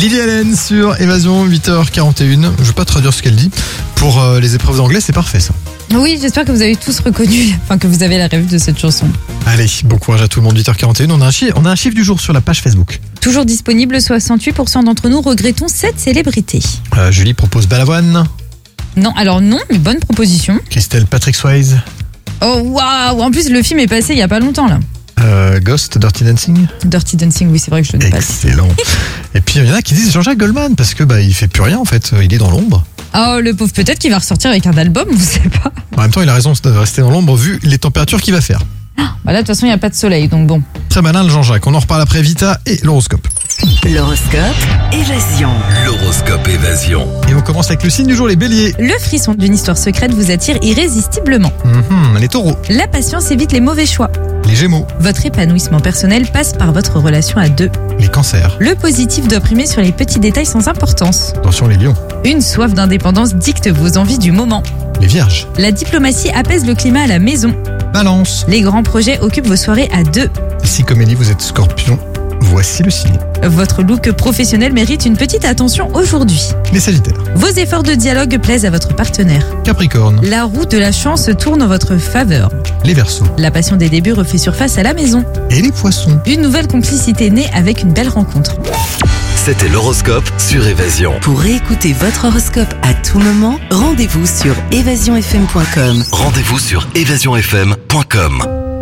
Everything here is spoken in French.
Lily Allen sur Évasion, 8h41. Je vais pas traduire ce qu'elle dit. Pour les épreuves d'anglais, c'est parfait ça. Oui, j'espère que vous avez tous reconnu, que vous avez la rêve de cette chanson. Allez, bon courage à tout le monde, 8h41. On a un chiffre du jour sur la page Facebook. Toujours disponible, 68% d'entre nous regrettons cette célébrité. Julie propose Balavoine. Non, alors non, mais bonne proposition. Christelle, Patrick Swayze. Oh waouh, en plus le film est passé il y a pas longtemps là. Ghost, Dirty Dancing. Dirty Dancing, oui c'est vrai que je le passe. Excellent. Et puis il y en a qui disent Jean-Jacques Goldman parce que il fait plus rien en fait, il est dans l'ombre. Oh le pauvre, peut-être qu'il va ressortir avec un album, vous savez pas. En même temps il a raison de rester dans l'ombre vu les températures qu'il va faire. Là de toute façon il n'y a pas de soleil donc bon. Très malin le Jean-Jacques, on en reparle après Vita et l'horoscope. L'horoscope Évasion. L'horoscope Évasion. Et on commence avec le signe du jour, les béliers. Le frisson d'une histoire secrète vous attire irrésistiblement. Les taureaux. La patience évite les mauvais choix. Les gémeaux. Votre épanouissement personnel passe par votre relation à deux. Les cancers. Le positif doit primer sur les petits détails sans importance. Attention les lions. Une soif d'indépendance dicte vos envies du moment. Les vierges. La diplomatie apaise le climat à la maison. Balance. Les grands projets occupent vos soirées à deux. Si comme Ellie vous êtes scorpion, voici le signe. Votre look professionnel mérite une petite attention aujourd'hui. Les sagittaires. Vos efforts de dialogue plaisent à votre partenaire. Capricorne. La roue de la chance tourne en votre faveur. Les verseaux. La passion des débuts refait surface à la maison. Et les poissons. Une nouvelle complicité naît avec une belle rencontre. C'était l'horoscope sur Évasion. Pour réécouter votre horoscope à tout moment, rendez-vous sur évasionfm.com. Rendez-vous sur évasionfm.com.